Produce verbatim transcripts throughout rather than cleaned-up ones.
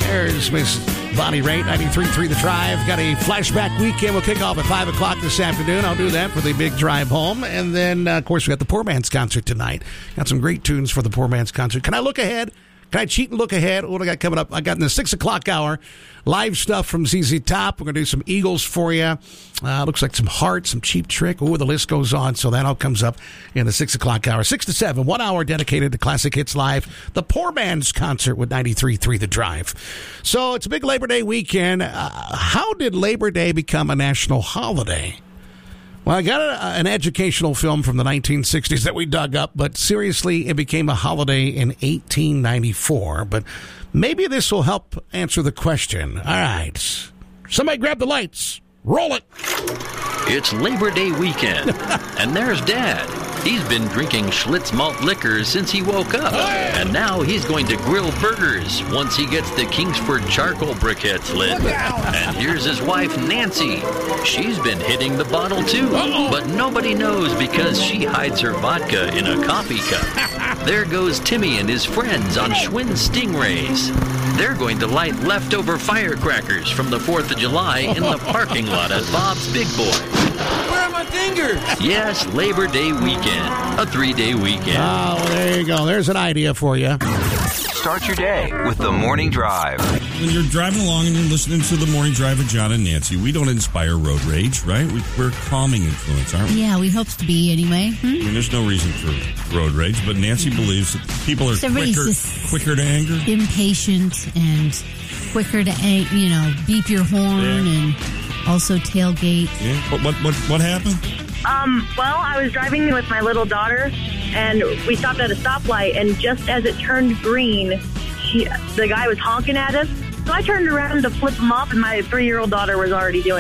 There's Miss Bonnie Raitt, ninety-three point three The Drive. Got a flashback weekend. We'll kick off at five o'clock this afternoon. I'll do that for the big drive home. And then, uh, of course, we got the Poor Man's Concert tonight. Got some great tunes for the Poor Man's Concert. Can I look ahead? Can I cheat and look ahead? What do I got coming up? I got in the six o'clock hour, live stuff from Z Z Top. We're going to do some Eagles for you. Uh, looks like some Heart, some Cheap Trick. Ooh, the list goes on. So that all comes up in the six o'clock hour. six to seven, one hour dedicated to Classic Hits Live. The Poor Man's Concert with ninety-three point three The Drive. So it's a big Labor Day weekend. Uh, how did Labor Day become a national holiday? Well, I got a, an educational film from the nineteen sixties that we dug up, but seriously, it became a holiday in eighteen ninety-four. But maybe this will help answer the question. All right. Somebody grab the lights. Roll it. It's Labor Day weekend, and there's Dad. He's been drinking Schlitz malt liquor since he woke up, and now he's going to grill burgers once he gets the Kingsford charcoal briquettes lit. And here's his wife, Nancy. She's been hitting the bottle too, but nobody knows because she hides her vodka in a coffee cup. There goes Timmy and his friends on Schwinn Stingrays. They're going to light leftover firecrackers from the fourth of July in the parking lot at Bob's Big Boy. Where are my fingers? Yes, Labor Day weekend. A three-day weekend. Oh, there you go. There's an idea for you. Start your day with the Morning Drive. When you're driving along and you're listening to the Morning Drive with John and Nancy, we don't inspire road rage, right? We, we're a calming influence, aren't we? Yeah, we hope to be anyway. Hmm? I mean, there's no reason for road rage, but Nancy believes that people are So quicker, quicker to anger. Impatient and quicker to, ang- you know, beep your horn Yeah. and also tailgate. Yeah. What, what, what, what happened? Um, well, I was driving with my little daughter, and we stopped at a stoplight, and just as it turned green, she, the guy was honking at us. So I turned around to flip him off, and my three-year-old daughter was already doing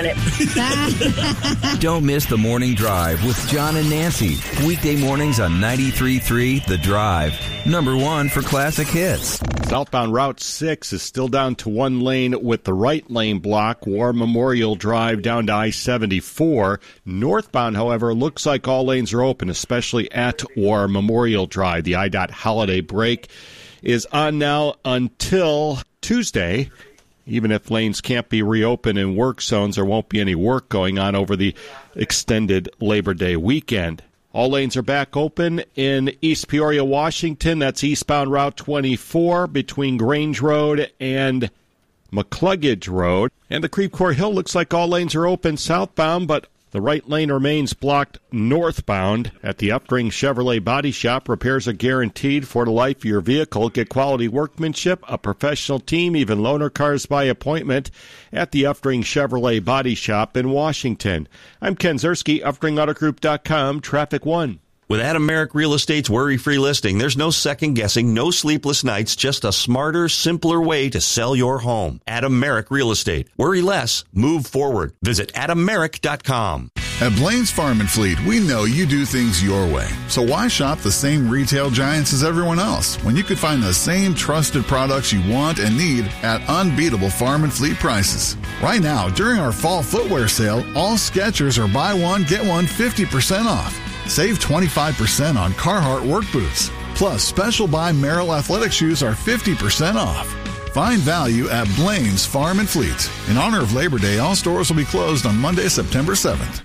it. Don't miss the Morning Drive with John and Nancy. Weekday mornings on ninety-three point three The Drive. Number one for classic hits. Southbound Route six is still down to one lane with the right lane block. War Memorial Drive down to I seventy-four. Northbound, however, looks like all lanes are open, especially at War Memorial Drive. The I DOT holiday break is on now until Tuesday. Even if lanes can't be reopened in work zones, there won't be any work going on over the extended Labor Day weekend. All lanes are back open in East Peoria, Washington. That's eastbound Route twenty-four between Grange Road and McCluggage Road. And the Creve Coeur Hill looks like all lanes are open southbound, but the right lane remains blocked northbound. At the Upring Chevrolet Body Shop, repairs are guaranteed for the life of your vehicle. Get quality workmanship, a professional team, even loaner cars by appointment at the Upring Chevrolet Body Shop in Washington. I'm Ken Zerski, Upring Auto Group dot com, Traffic One. With Adam Merrick Real Estate's worry-free listing, there's no second-guessing, no sleepless nights, just a smarter, simpler way to sell your home. Adam Merrick Real Estate. Worry less, move forward. Visit adam merrick dot com. At Blaine's Farm and Fleet, we know you do things your way. So why shop the same retail giants as everyone else when you could find the same trusted products you want and need at unbeatable farm and fleet prices? Right now, during our fall footwear sale, all Skechers are buy one, get one fifty percent off. Save twenty-five percent on Carhartt work boots. Plus, special buy Merrill athletic shoes are fifty percent off. Find value at Blaine's Farm and Fleet. In honor of Labor Day, all stores will be closed on Monday, September seventh.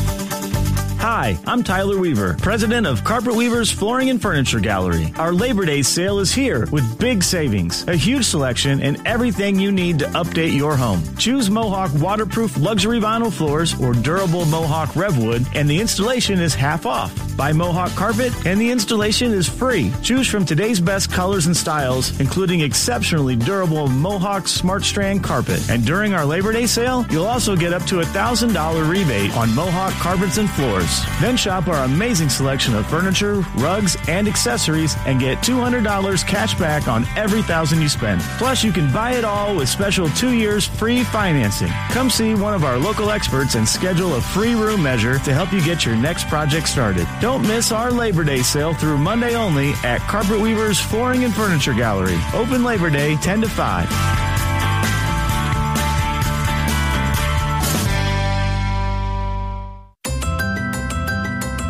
Hi, I'm Tyler Weaver, president of Carpet Weaver's Flooring and Furniture Gallery. Our Labor Day sale is here with big savings, a huge selection, and everything you need to update your home. Choose Mohawk waterproof luxury vinyl floors or durable Mohawk Revwood, and the installation is half off. Buy Mohawk carpet, and the installation is free. Choose from today's best colors and styles, including exceptionally durable Mohawk Smart Strand carpet. And during our Labor Day sale, you'll also get up to a one thousand dollars rebate on Mohawk carpets and floors. Then shop our amazing selection of furniture, rugs, and accessories and get two hundred dollars cash back on every thousand you spend. Plus, you can buy it all with special two years free financing. Come see one of our local experts and schedule a free room measure to help you get your next project started. Don't miss our Labor Day sale through Monday only at Carpet Weaver's Flooring and Furniture Gallery. Open Labor Day ten to five.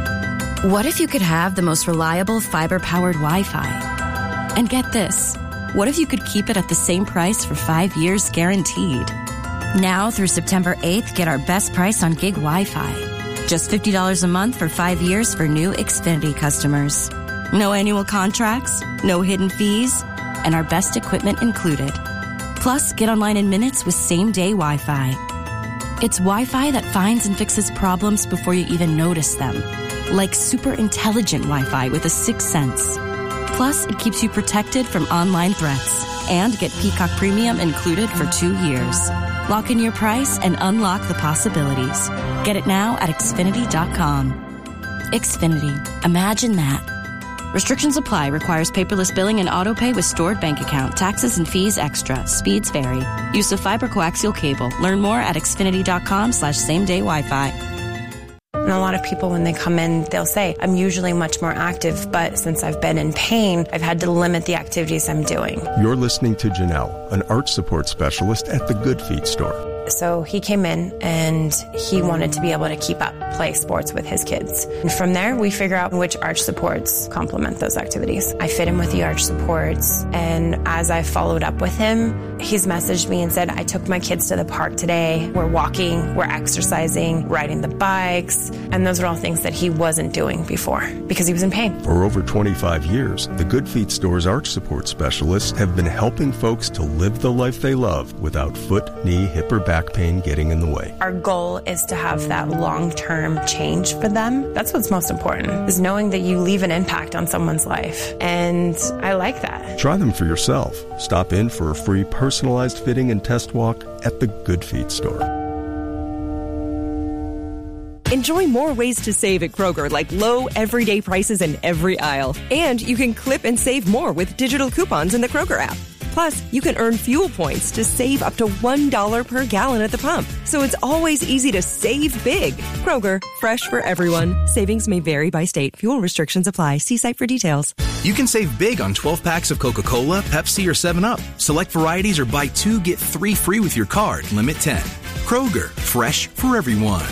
What if you could have the most reliable fiber-powered Wi-Fi? And get this, What if you could keep it at the same price for five years guaranteed? Now through September eighth, get our best price on gig Wi-Fi. Just fifty dollars a month for five years for new Xfinity customers. No annual contracts, no hidden fees, and our best equipment included. Plus, get online in minutes with same-day Wi-Fi. It's Wi-Fi that finds and fixes problems before you even notice them. Like super intelligent Wi-Fi with a sixth sense. Plus, it keeps you protected from online threats. And get Peacock Premium included for two years. Lock in your price and unlock the possibilities. Get it now at Xfinity dot com. Xfinity. Imagine that. Restrictions apply. Requires paperless billing and auto pay with stored bank account. Taxes and fees extra. Speeds vary. Use of fiber coaxial cable. Learn more at Xfinity dot com slash same day Wi-Fi. And a lot of people, when they come in, they'll say, I'm usually much more active, but since I've been in pain, I've had to limit the activities I'm doing. You're listening to Janelle, an arch support specialist at the Good Feet store. So he came in and he wanted to be able to keep up, play sports with his kids. And from there, we figure out which arch supports complement those activities. I fit him with the arch supports. And as I followed up with him, he's messaged me and said, I took my kids to the park today. We're walking, we're exercising, riding the bikes. And those are all things that he wasn't doing before because he was in pain. For over twenty-five years, the Good Feet store's arch support specialists have been helping folks to live the life they love without foot, knee, hip, or back pain getting in the way. Our goal is to have that long-term change for them. That's what's most important, is knowing that you leave an impact on someone's life. And I like that. Try them for yourself. Stop in for a free personalized fitting and test walk at the Good Feet store. Enjoy more ways to save at Kroger, like low, everyday prices in every aisle. And you can clip and save more with digital coupons in the Kroger app. Plus, you can earn fuel points to save up to one dollar per gallon at the pump. So it's always easy to save big. Kroger, fresh for everyone. Savings may vary by state. Fuel restrictions apply. See site for details. You can save big on twelve packs of Coca-Cola, Pepsi, or seven up. Select varieties or buy two, get three free with your card. Limit ten. Kroger, fresh for everyone.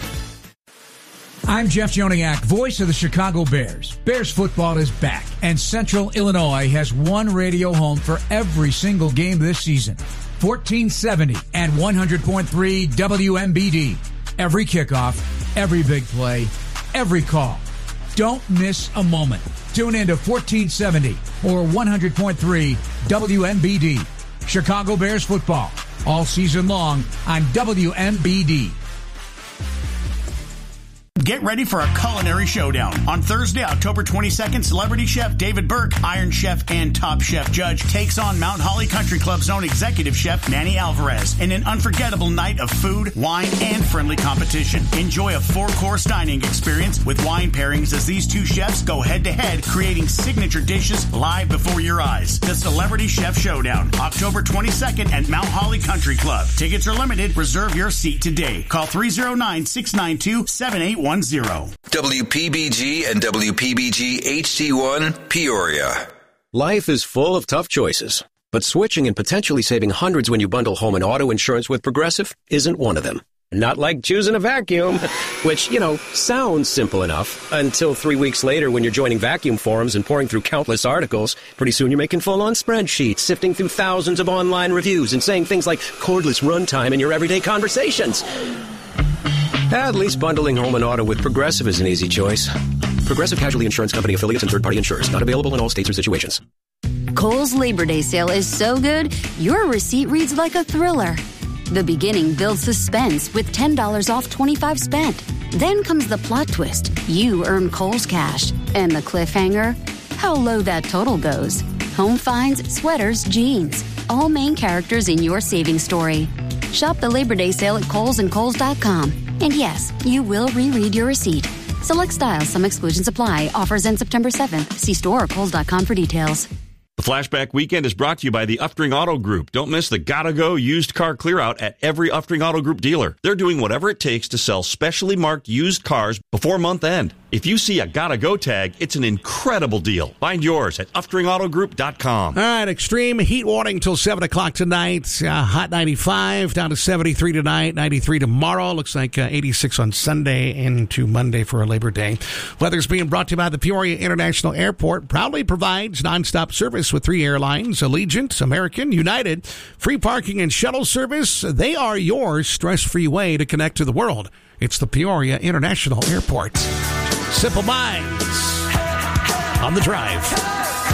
I'm Jeff Joniak, voice of the Chicago Bears. Bears football is back, and Central Illinois has one radio home for every single game this season. fourteen seventy and one hundred point three W M B D. Every kickoff, every big play, every call. Don't miss a moment. Tune in to fourteen seventy or one hundred point three W M B D. Chicago Bears football, all season long on W M B D. Get ready for a culinary showdown. On Thursday, October twenty-second, celebrity chef David Burke, Iron Chef and Top Chef Judge takes on Mount Holly Country Club's own executive chef Manny Alvarez in an unforgettable night of food, wine, and friendly competition. Enjoy a four-course dining experience with wine pairings as these two chefs go head-to-head, creating signature dishes live before your eyes. The Celebrity Chef Showdown, October twenty-second at Mount Holly Country Club. Tickets are limited. Reserve your seat today. Call three oh nine, six nine two, seven eight one zero. W P B G and W P B G H D one, Peoria. Life is full of tough choices, but switching and potentially saving hundreds when you bundle home and auto insurance with Progressive isn't one of them. Not like choosing a vacuum, which, you know, sounds simple enough until three weeks later when you're joining vacuum forums and pouring through countless articles. Pretty soon you're making full-on spreadsheets, sifting through thousands of online reviews and saying things like cordless runtime in your everyday conversations. At least bundling home and auto with Progressive is an easy choice. Progressive Casualty Insurance Company affiliates and third-party insurers. Not available in all states or situations. Kohl's Labor Day sale is so good, your receipt reads like a thriller. The beginning builds suspense with ten dollars off twenty-five spent. Then comes the plot twist. You earn Kohl's cash. And the cliffhanger? How low that total goes. Home finds, sweaters, jeans. All main characters in your savings story. Shop the Labor Day sale at Kohl's and Kohl's dot com. And yes, you will reread your receipt. Select styles, some exclusions apply. Offers end September seventh. See store or Kohl's dot com for details. The Flashback Weekend is brought to you by the Uftring Auto Group. Don't miss the Gotta Go used car clearout at every Uftring Auto Group dealer. They're doing whatever it takes to sell specially marked used cars before month end. If you see a gotta go tag, it's an incredible deal. Find yours at uftring auto group dot com. All right, extreme heat warning till seven o'clock tonight. Uh, hot ninety-five, down to seventy-three tonight, ninety-three tomorrow. Looks like uh, eighty-six on Sunday into Monday for a Labor Day. Weather's being brought to you by the Peoria International Airport. Proudly provides nonstop service with three airlines, Allegiant, American, United. Free parking and shuttle service. They are your stress-free way to connect to the world. It's the Peoria International Airport. Simple Minds on the Drive.